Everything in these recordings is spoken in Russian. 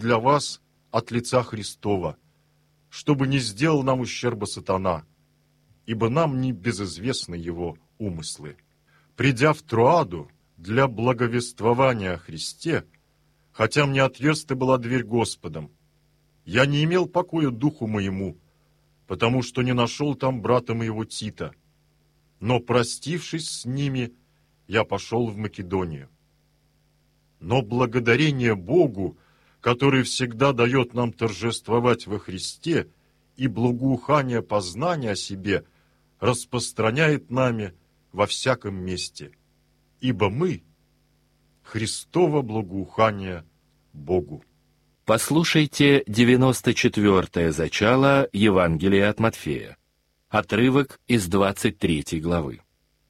для вас от лица Христова, чтобы не сделал нам ущерба сатана, ибо нам не безызвестны его умыслы. Придя в Троаду для благовествования о Христе, хотя мне отверста была дверь Господом, я не имел покоя духу моему, потому что не нашел там брата моего Тита. Но, простившись с ними, я пошел в Македонию. Но благодарение Богу, который всегда дает нам торжествовать во Христе, и благоухание познания о себе распространяет нами во всяком месте, ибо мы — Христово благоухание Богу. Послушайте 94-е зачало Евангелия от Матфея. Отрывок из 23 главы.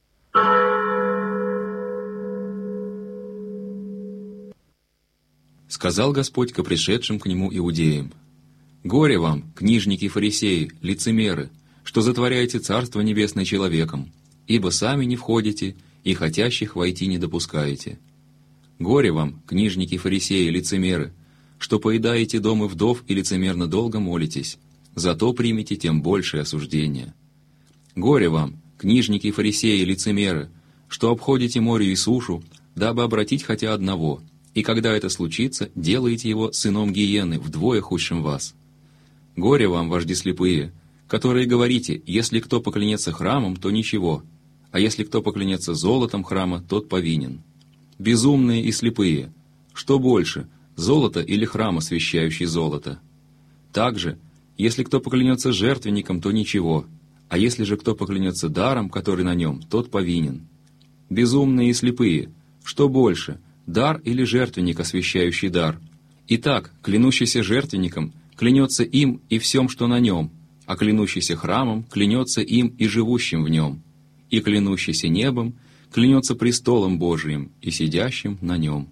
Сказал Господь ко пришедшим к Нему иудеям: «Горе вам, книжники и фарисеи, лицемеры, что затворяете Царство Небесное человеком, ибо сами не входите и хотящих войти не допускаете. Горе вам, книжники и фарисеи, лицемеры, что поедаете дома вдов и лицемерно долго молитесь, зато примите тем большее осуждение. Горе вам, книжники и фарисеи, лицемеры, что обходите море и сушу, дабы обратить хотя одного, и когда это случится, делаете его сыном гиены, вдвое худшим вас. Горе вам, вожди слепые, которые говорите: если кто поклянется храмом, то ничего, а если кто поклянется золотом храма, тот повинен. Безумные и слепые, что больше, золото или храм, освящающий золото? Также, если кто поклянется жертвенником, то ничего, а если же кто поклянется даром, который на нем, тот повинен. Безумные и слепые, что больше, дар или жертвенник, освящающий дар? Итак, клянущийся жертвенником клянется им и всем, что на нем, а клянущийся храмом клянется им и живущим в нем, и клянущийся небом клянется престолом Божиим и сидящим на нем».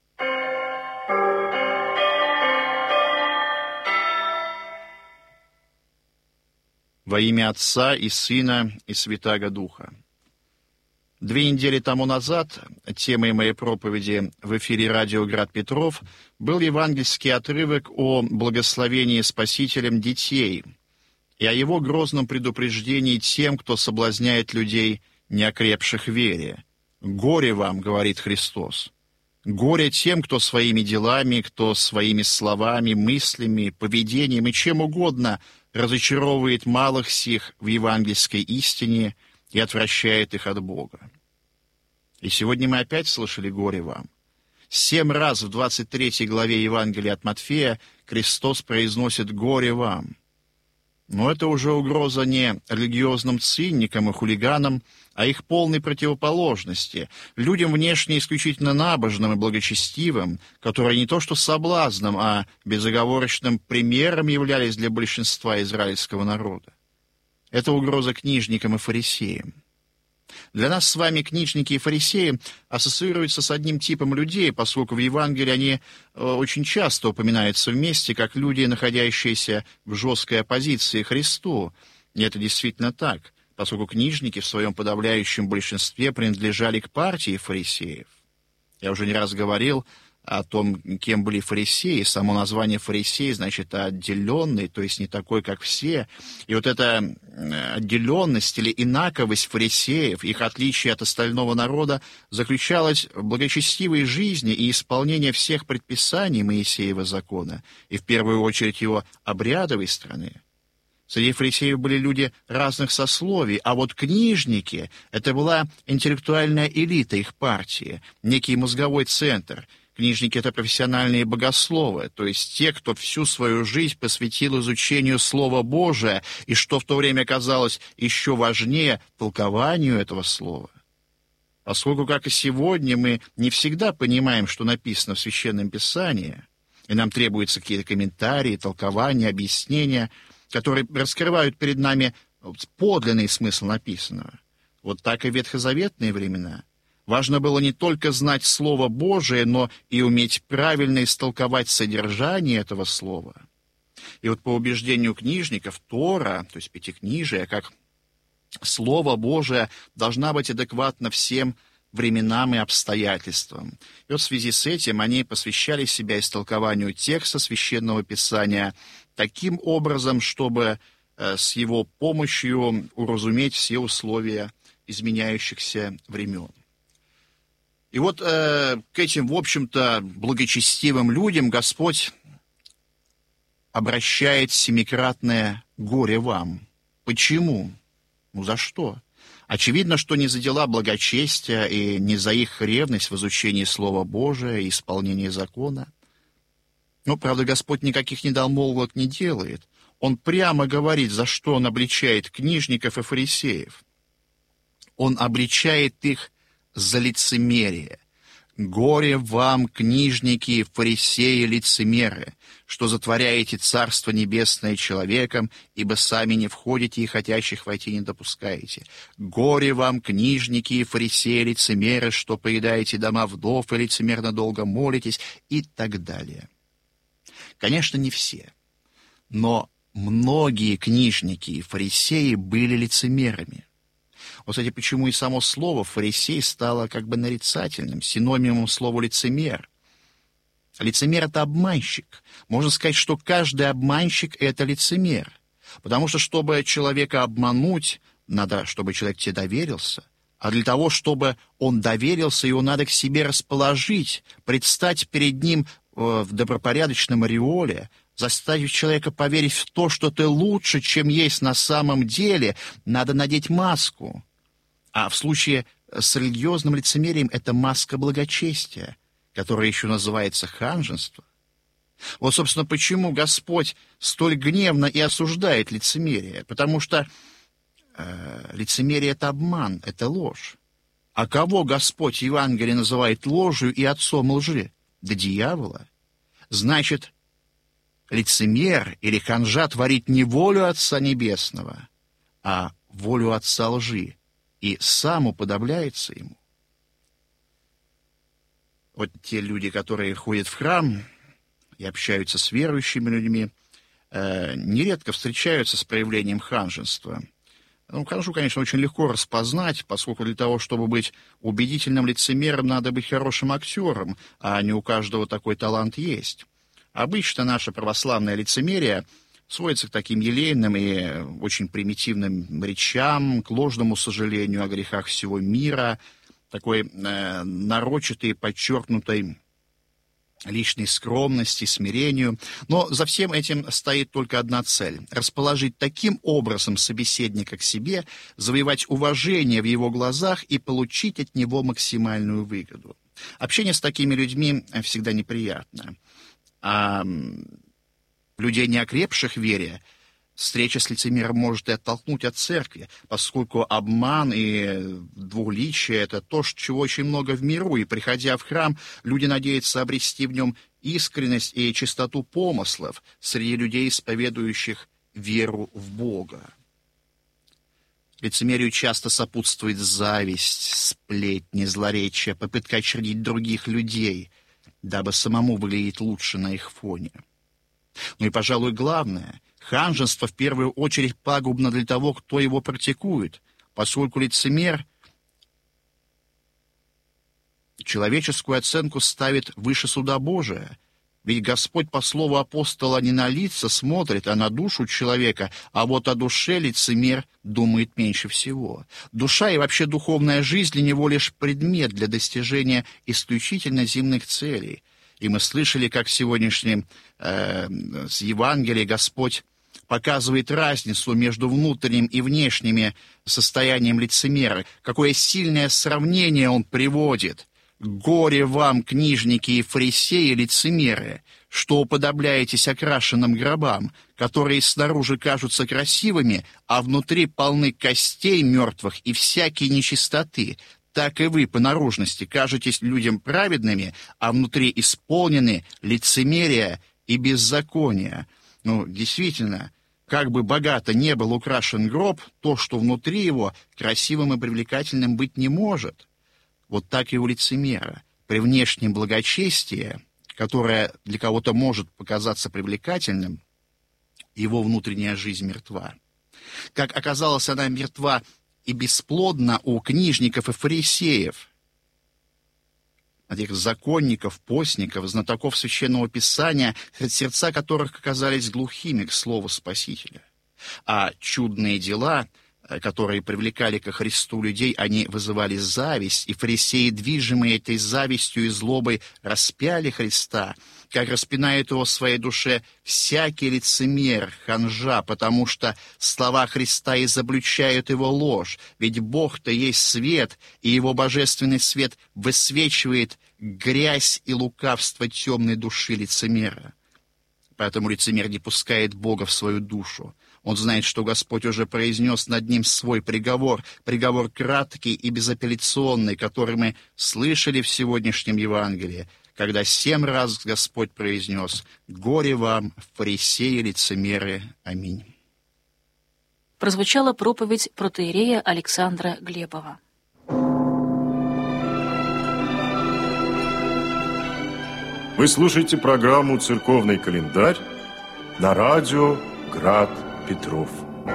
Во имя Отца и Сына и Святаго Духа. 2 недели тому назад темой моей проповеди в эфире радио «Град Петров» был евангельский отрывок о благословении Спасителем детей и о его грозном предупреждении тем, кто соблазняет людей, неокрепших в вере. «Горе вам, — говорит Христос, — горе тем, кто своими делами, кто своими словами, мыслями, поведением и чем угодно разочаровывает малых сих в евангельской истине и отвращает их от Бога». И сегодня мы опять слышали «горе вам». 7 раз в 23 главе Евангелия от Матфея Христос произносит «горе вам». Но это уже угроза не религиозным циникам и хулиганам, а их полной противоположности, людям внешне исключительно набожным и благочестивым, которые не то что соблазном, а безоговорочным примером являлись для большинства израильского народа. Это угроза книжникам и фарисеям. Для нас с вами книжники и фарисеи ассоциируются с одним типом людей, поскольку в Евангелии они очень часто упоминаются вместе, как люди, находящиеся в жесткой оппозиции Христу. И это действительно так, поскольку книжники в своем подавляющем большинстве принадлежали к партии фарисеев. Я уже не раз говорил о том, кем были фарисеи. Само название фарисей значит отделенный, то есть не такой, как все. И вот эта отделенность или инаковость фарисеев, их отличие от остального народа, заключалась в благочестивой жизни и исполнении всех предписаний Моисеева закона, и в первую очередь его обрядовой стороны. Среди фарисеев были люди разных сословий, а вот книжники — это была интеллектуальная элита их партии, некий мозговой центр. Книжники — это профессиональные богословы, то есть те, кто всю свою жизнь посвятил изучению Слова Божия, и что в то время казалось еще важнее, толкованию этого Слова. Поскольку, как и сегодня, мы не всегда понимаем, что написано в Священном Писании, и нам требуются какие-то комментарии, толкования, объяснения, которые раскрывают перед нами подлинный смысл написанного. Вот так и в ветхозаветные времена. Важно было не только знать Слово Божие, но и уметь правильно истолковать содержание этого Слова. И вот по убеждению книжников Тора, то есть Пятикнижие, как Слово Божие, должна быть адекватна всем временам и обстоятельствам. И вот в связи с этим они посвящали себя истолкованию текста Священного Писания таким образом, чтобы с его помощью уразуметь все условия изменяющихся времен. И вот к этим, в общем-то, благочестивым людям Господь обращает семикратное «горе вам». Почему? За что? Очевидно, что не за дела благочестия и не за их ревность в изучении Слова Божия и исполнении закона. Но, правда, Господь никаких недомолвок не делает. Он прямо говорит, за что Он обличает книжников и фарисеев. Он обличает их за лицемерие. «Горе вам, книжники, фарисеи, лицемеры, что затворяете Царство Небесное человеком, ибо сами не входите и хотящих войти не допускаете. Горе вам, книжники и фарисеи, лицемеры, что поедаете дома вдов и лицемерно долго молитесь», и так далее. Конечно, не все, но многие книжники и фарисеи были лицемерами. Вот, кстати, почему и само слово «фарисей» стало как бы нарицательным, синонимом слова «лицемер». Лицемер — это обманщик. Можно сказать, что каждый обманщик — это лицемер. Потому что, чтобы человека обмануть, надо, чтобы человек тебе доверился. А для того, чтобы он доверился, его надо к себе расположить, предстать перед ним в добропорядочном ореоле, заставить человека поверить в то, что ты лучше, чем есть на самом деле, надо надеть маску. А в случае с религиозным лицемерием это маска благочестия, которая еще называется ханжество. Вот, собственно, почему Господь столь гневно и осуждает лицемерие. Потому что лицемерие — это обман, это ложь. А кого Господь в Евангелии называет ложью и отцом лжи? Да дьявола. Значит, лицемер или ханжа творит не волю Отца Небесного, а волю Отца лжи, и сам уподобляется ему. Вот те люди, которые ходят в храм и общаются с верующими людьми, нередко встречаются с проявлением ханжества. Ханжу, конечно, очень легко распознать, поскольку для того, чтобы быть убедительным лицемером, надо быть хорошим актером, а не у каждого такой талант есть. Обычно наше православное лицемерие сводится к таким елейным и очень примитивным речам, к ложному сожалению о грехах всего мира, такой нарочатой, подчеркнутой личной скромности, смирению. Но за всем этим стоит только одна цель — расположить таким образом собеседника к себе, завоевать уважение в его глазах и получить от него максимальную выгоду. Общение с такими людьми всегда неприятно. А людей, не окрепших в вере, встреча с лицемером может и оттолкнуть от церкви, поскольку обман и двуличие — это то, чего очень много в миру, и, приходя в храм, люди надеются обрести в нем искренность и чистоту помыслов среди людей, исповедующих веру в Бога. Лицемерию часто сопутствует зависть, сплетни, злоречие, попытка очернить других людей, дабы самому выглядеть лучше на их фоне. Ну и, пожалуй, главное — ханжество в первую очередь пагубно для того, кто его практикует, поскольку лицемер человеческую оценку ставит выше суда Божия. Ведь Господь, по слову апостола, не на лица смотрит, а на душу человека, а вот о душе лицемер думает меньше всего. Душа и вообще духовная жизнь для него лишь предмет для достижения исключительно земных целей. И мы слышали, как в сегодняшнем с Евангелия Господь показывает разницу между внутренним и внешним состоянием лицемера. Какое сильное сравнение он приводит. «Горе вам, книжники и фарисеи, лицемеры, что уподобляетесь окрашенным гробам, которые снаружи кажутся красивыми, а внутри полны костей мертвых и всякой нечистоты. Так и вы по наружности кажетесь людям праведными, а внутри исполнены лицемерия и беззакония». Действительно, как бы богато не был украшен гроб, то, что внутри его, красивым и привлекательным быть не может. Вот так и у лицемера. При внешнем благочестии, которое для кого-то может показаться привлекательным, его внутренняя жизнь мертва. Как оказалось, она мертва и бесплодна у книжников и фарисеев, этих законников, постников, знатоков Священного Писания, сердца которых оказались глухими к слову Спасителя. А чудные дела, которые привлекали ко Христу людей, они вызывали зависть, и фарисеи, движимые этой завистью и злобой, распяли Христа, как распинает его в своей душе всякий лицемер, ханжа, потому что слова Христа изобличают его ложь, ведь Бог-то есть свет, и его божественный свет высвечивает грязь и лукавство темной души лицемера. Поэтому лицемер не пускает Бога в свою душу. Он знает, что Господь уже произнес над ним свой приговор, приговор краткий и безапелляционный, который мы слышали в сегодняшнем Евангелии, когда 7 раз Господь произнес: «Горе вам, фарисеи, лицемеры, аминь». Прозвучала проповедь протоиерея Александра Глебова. Вы слушаете программу «Церковный календарь» на радио «Град Петров».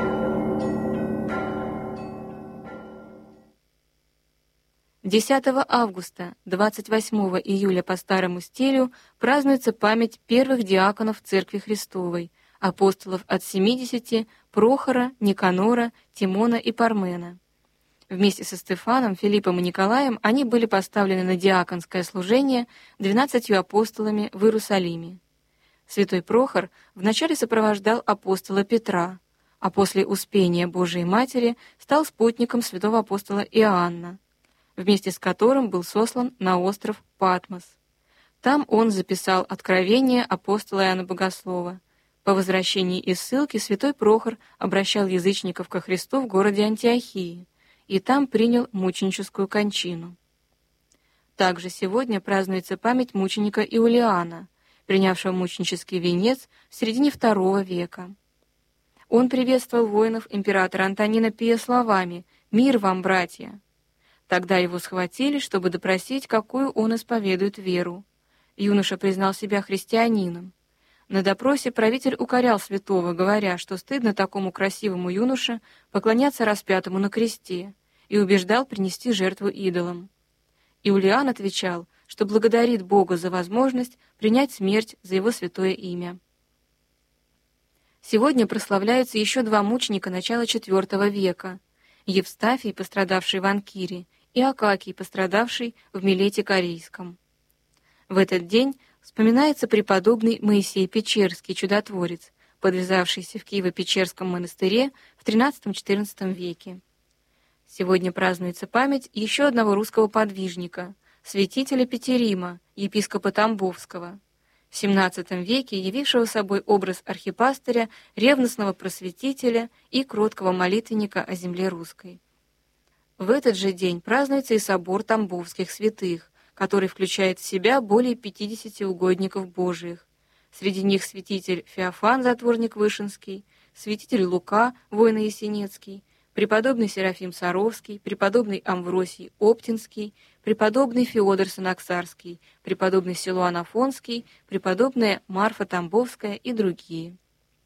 «10 августа, 28 июля по старому стилю празднуется память первых диаконов Церкви Христовой, апостолов от 70, Прохора, Никанора, Тимона и Пармена. Вместе со Стефаном, Филиппом и Николаем они были поставлены на диаконское служение 12 апостолами в Иерусалиме. Святой Прохор вначале сопровождал апостола Петра, а после Успения Божией Матери стал спутником святого апостола Иоанна, вместе с которым был сослан на остров Патмос. Там он записал откровение апостола Иоанна Богослова. По возвращении из ссылки святой Прохор обращал язычников ко Христу в городе Антиохии, и там принял мученическую кончину. Также сегодня празднуется память мученика Иулиана, принявшего мученический венец в середине II века. Он приветствовал воинов императора Антонина Пия словами: «Мир вам, братья!». Тогда его схватили, чтобы допросить, какую он исповедует веру. Юноша признал себя христианином. На допросе правитель укорял святого, говоря, что стыдно такому красивому юноше поклоняться распятому на кресте, и убеждал принести жертву идолам. Иулиан отвечал, что благодарит Бога за возможность принять смерть за его святое имя. Сегодня прославляются еще 2 мученика начала IV века: Евстафий, пострадавший в Анкире, и Акакий, пострадавший в Милете Корейском. В этот день вспоминается преподобный Моисей Печерский, чудотворец, подвязавшийся в Киево-Печерском монастыре в XIII-XIV веке. Сегодня празднуется память еще одного русского подвижника, святителя Петерима, епископа Тамбовского, в XVII веке явившего собой образ архипастыря, ревностного просветителя и кроткого молитвенника о земле русской. В этот же день празднуется и собор Тамбовских святых, который включает в себя более 50 угодников Божиих. Среди них святитель Феофан, затворник Вышинский, святитель Лука, воин Есенецкий, преподобный Серафим Саровский, преподобный Амвросий Оптинский, преподобный Феодор Санаксарский, преподобный Силуан Афонский, преподобная Марфа Тамбовская и другие.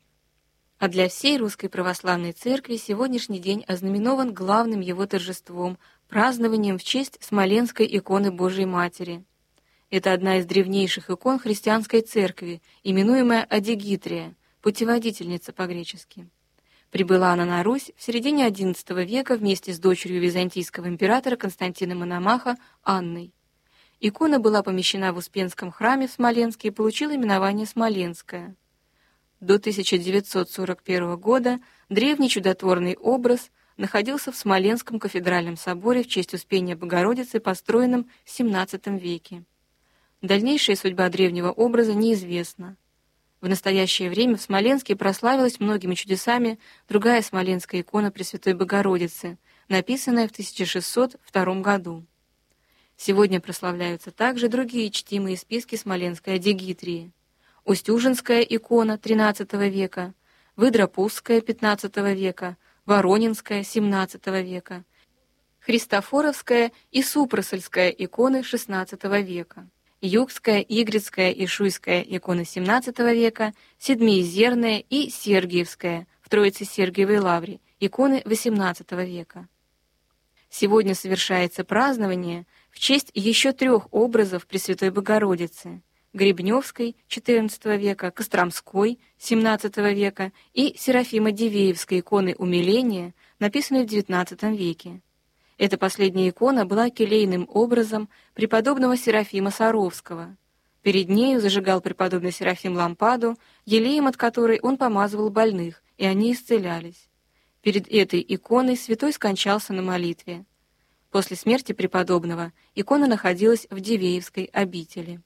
А для всей Русской Православной Церкви сегодняшний день ознаменован главным его торжеством – празднованием в честь Смоленской иконы Божией Матери. Это одна из древнейших икон христианской церкви, именуемая Адигитрия, путеводительница по-гречески. Прибыла она на Русь в середине XI века вместе с дочерью византийского императора Константина Мономаха Анной. Икона была помещена в Успенском храме в Смоленске и получила именование Смоленская. До 1941 года древний чудотворный образ находился в Смоленском кафедральном соборе в честь Успения Богородицы, построенном в XVII веке. Дальнейшая судьба древнего образа неизвестна. В настоящее время в Смоленске прославилась многими чудесами другая смоленская икона Пресвятой Богородицы, написанная в 1602 году. Сегодня прославляются также другие чтимые списки смоленской Адигитрии: Устюжинская икона XIII века, Выдропузская XV века, Воронинская XVII века, Христофоровская и Супросольская иконы XVI века, Югская, Игрицкая и Шуйская иконы XVII века, Седмиезерная и Сергиевская в Троице-Сергиевой лавре иконы XVIII века. Сегодня совершается празднование в в честь еще 3 образов Пресвятой Богородицы – Гребневской XIV века, Костромской XVII века и Серафима-Дивеевской иконы умиления, написанной в XIX веке. Эта последняя икона была келейным образом преподобного Серафима Саровского. Перед нею зажигал преподобный Серафим лампаду, елеем от которой он помазывал больных, и они исцелялись. Перед этой иконой святой скончался на молитве. После смерти преподобного икона находилась в Дивеевской обители.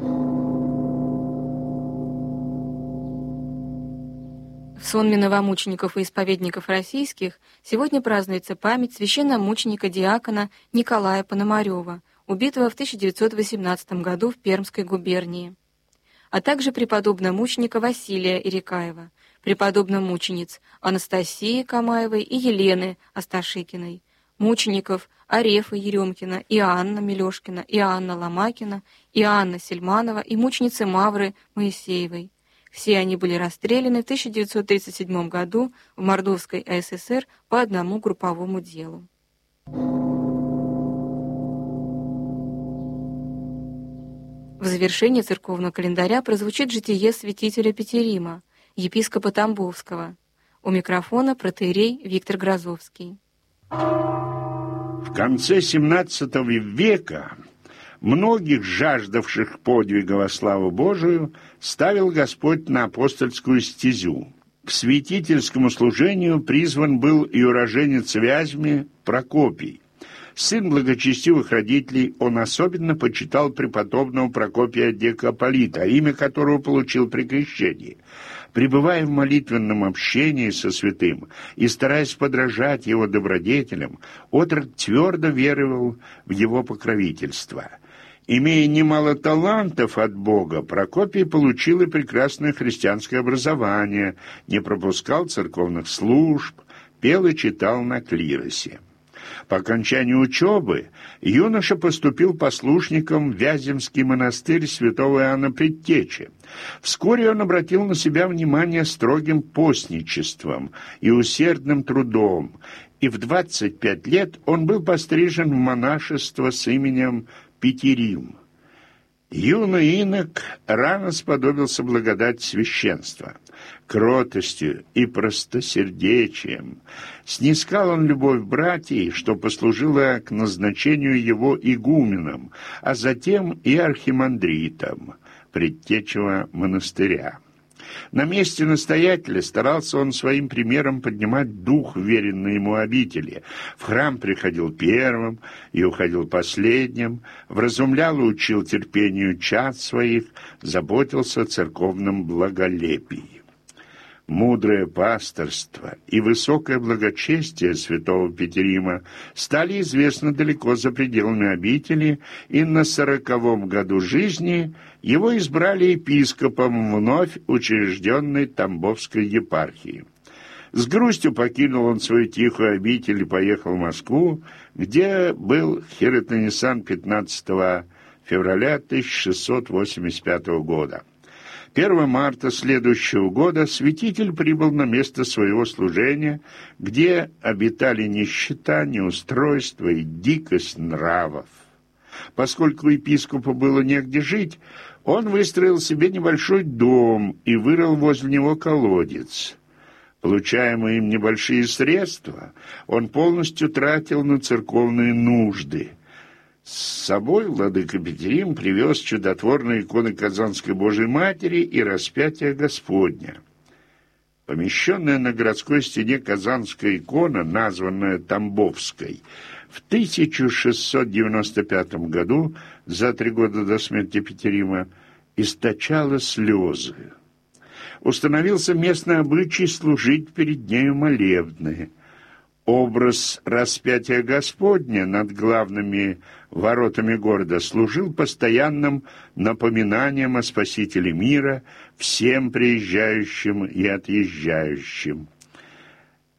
В сонме новомучеников и исповедников российских сегодня празднуется память священномученика-диакона Николая Пономарева, убитого в 1918 году в Пермской губернии, а также преподобно-мученика Василия Ирикаева, преподобно-мучениц Анастасии Камаевой и Елены Асташикиной, мучеников Арефа Еремкина, Иоанна Милешкина, Иоанна Ломакина, Иоанна Сельманова и мученицы Мавры Моисеевой. Все они были расстреляны в 1937 году в Мордовской АССР по одному групповому делу. В завершении церковного календаря прозвучит житие святителя Петерима, епископа Тамбовского. У микрофона протоиерей Виктор Грозовский. В конце XVII века многих жаждавших подвига во славу Божию ставил Господь на апостольскую стезю. К святительскому служению призван был и уроженец Вязьмы Прокопий. Сын благочестивых родителей, он особенно почитал преподобного Прокопия Декаполита, имя которого получил при крещении. Пребывая в молитвенном общении со святым и стараясь подражать его добродетелям, отрок твердо веровал в его покровительство. Имея немало талантов от Бога, Прокопий получил и прекрасное христианское образование, не пропускал церковных служб, пел и читал на клиросе. По окончании учебы юноша поступил послушником в Вяземский монастырь святого Иоанна Предтечи. Вскоре он обратил на себя внимание строгим постничеством и усердным трудом, и в 25 лет он был пострижен в монашество с именем Петерим. Юный инок рано сподобился благодать священства. Кротостью и простосердечием снискал он любовь братьев, что послужило к назначению его игуменом, а затем и архимандритом Предтечего монастыря. На месте настоятеля старался он своим примером поднимать дух веренной ему обители. В храм приходил первым и уходил последним, вразумлял и учил терпению чад своих, заботился о церковном благолепии. Мудрое пасторство и высокое благочестие святого Петерима стали известны далеко за пределами обители, и на 40-м году жизни его избрали епископом вновь учрежденной Тамбовской епархии. С грустью покинул он свою тихую обитель и поехал в Москву, где был хиротонисан 15 февраля 1685 года. 1 марта следующего года святитель прибыл на место своего служения, где обитали нищета, неустройство и дикость нравов. Поскольку епископу было негде жить, он выстроил себе небольшой дом и вырыл возле него колодец. Получаемые им небольшие средства он полностью тратил на церковные нужды. С собой владыка Петерим привез чудотворные иконы Казанской Божией Матери и распятия Господня. Помещенная на городской стене казанская икона, названная Тамбовской, в 1695 году, за 3 года до смерти Петерима, источала слезы. Установился местный обычай служить перед нею молебны. Образ распятия Господня над главными воротами города служил постоянным напоминанием о Спасителе мира всем приезжающим и отъезжающим.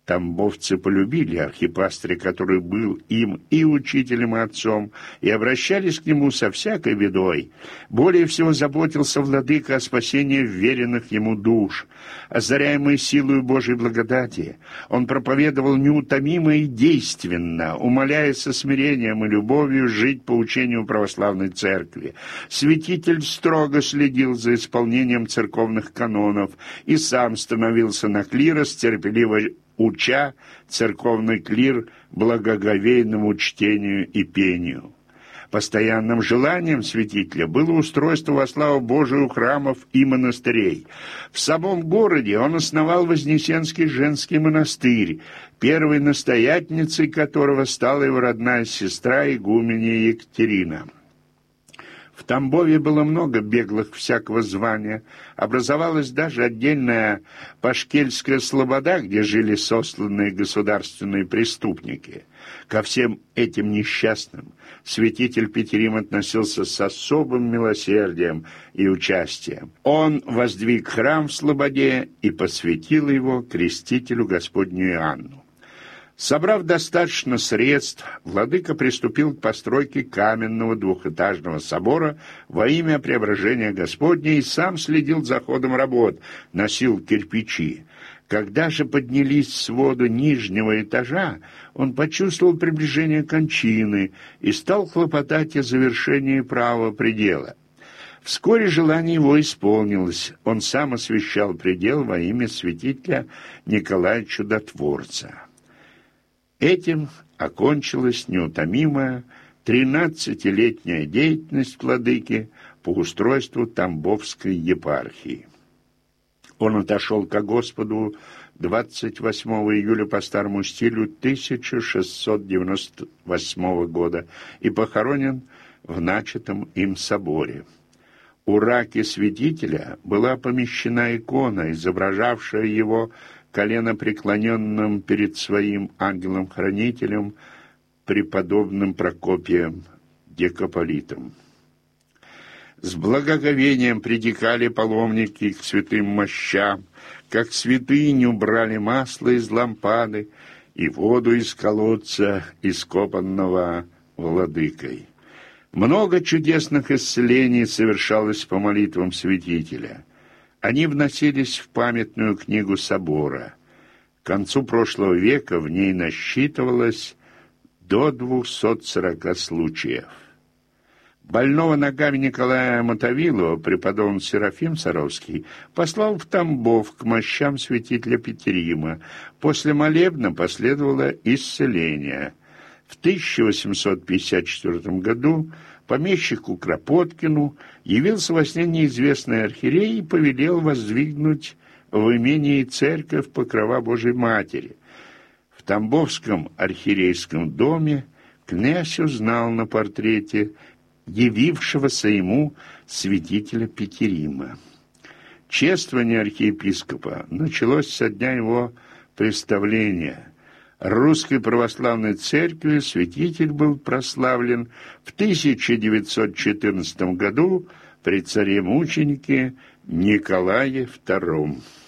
Тамбовцы полюбили архипастыря, который был им и учителем, и отцом, и обращались к нему со всякой бедой. Более всего заботился владыка о спасении вверенных ему душ. Озаряемый силою Божьей благодати, он проповедовал неутомимо и действенно, умоляя со смирением и любовью жить по учению православной церкви. Святитель строго следил за исполнением церковных канонов и сам становился на клирос, терпеливо уча церковный клир благоговейному чтению и пению. Постоянным желанием святителя было устройство во славу Божию храмов и монастырей. В самом городе он основал Вознесенский женский монастырь, первой настоятельницей которого стала его родная сестра игуменья Екатерина. В Тамбове было много беглых всякого звания. Образовалась даже отдельная Пашкельская слобода, где жили сосланные государственные преступники. Ко всем этим несчастным святитель Петерим относился с особым милосердием и участием. Он воздвиг храм в слободе и посвятил его крестителю Господню Иоанну. Собрав достаточно средств, владыка приступил к постройке каменного двухэтажного собора во имя Преображения Господня и сам следил за ходом работ, носил кирпичи. Когда же поднялись своды нижнего этажа, он почувствовал приближение кончины и стал хлопотать о завершении правого предела. Вскоре желание его исполнилось. Он сам освящал предел во имя святителя Николая Чудотворца. Этим окончилась неутомимая 13-летняя деятельность владыки по устройству Тамбовской епархии. Он отошел ко Господу 28 июля по старому стилю 1698 года и похоронен в начатом им соборе. У раки святителя была помещена икона, изображавшая его коленопреклоненным перед своим ангелом-хранителем, преподобным Прокопием Декаполитом. С благоговением придикали паломники к святым мощам, как святыню брали масло из лампады и воду из колодца, ископанного владыкой. Много чудесных исцелений совершалось по молитвам святителя. Они вносились в памятную книгу собора. К концу прошлого века в ней насчитывалось до 240 случаев. Больного ногами Николая Мотовилова преподобный Серафим Саровский послал в Тамбов к мощам святителя Петерима. После молебна последовало исцеление. В 1854 году помещику Кропоткину явился во сне неизвестный архиерей и повелел воздвигнуть в имении церковь Покрова Божией Матери. В Тамбовском архиерейском доме князь узнал на портрете явившегося ему святителя Петерима. Чествование архиепископа началось со дня его представления. Русской православной церкви святитель был прославлен в 1914 году при царе-мученике Николае II.